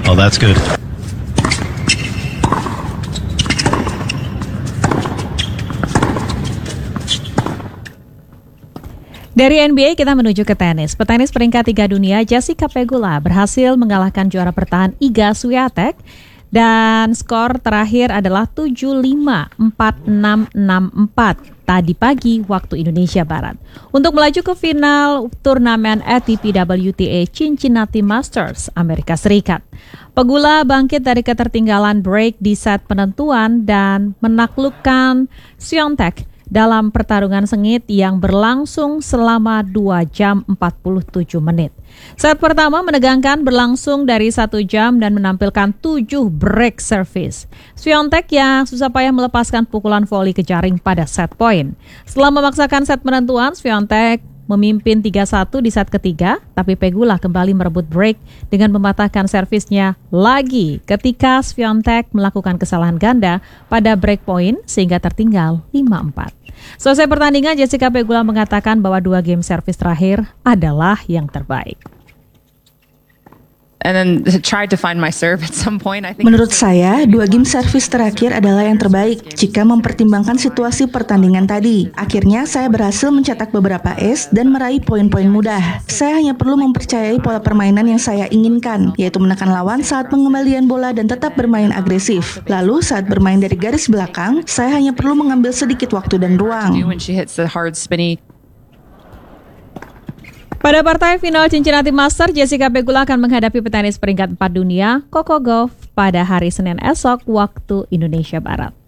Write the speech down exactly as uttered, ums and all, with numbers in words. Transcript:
Oh, that's good. Dari N B A kita menuju ke tenis. Petenis peringkat tiga dunia Jessica Pegula berhasil mengalahkan juara bertahan Iga Swiatek dan skor terakhir adalah tujuh lima, empat enam, enam empat tadi pagi waktu Indonesia Barat. Untuk melaju ke final turnamen A T P W T A Cincinnati Masters Amerika Serikat. Pegula bangkit dari ketertinggalan break di set penentuan dan menaklukkan Swiatek dalam pertarungan sengit yang berlangsung selama dua jam empat puluh tujuh menit. Set pertama menegangkan berlangsung dari satu jam dan menampilkan tujuh break service. Swiatek yang susah payah melepaskan pukulan voli ke jaring pada set point. Setelah memaksakan set penentuan, Swiatek memimpin tiga satu di set ketiga, tapi Pegula kembali merebut break dengan mematahkan servisnya lagi ketika Swiatek melakukan kesalahan ganda pada break point sehingga tertinggal lima empat. Selesai pertandingan, Jessica Pegula mengatakan bahwa dua game servis terakhir adalah yang terbaik. And then tried to find my serve at some point. I think Menurut saya, dua game servis terakhir adalah yang terbaik jika mempertimbangkan situasi pertandingan tadi. Akhirnya saya berhasil mencetak beberapa ace dan meraih poin-poin mudah. Saya hanya perlu mempercayai pola permainan yang saya inginkan, yaitu menekan lawan saat pengembalian bola dan tetap bermain agresif. Lalu saat bermain dari garis belakang, saya hanya perlu mengambil sedikit waktu dan ruang. when she hits the hard spinny. Pada partai final Cincinnati Masters, Jessica Pegula akan menghadapi petenis peringkat empat dunia, Coco Gauff, pada hari Senin esok waktu Indonesia Barat.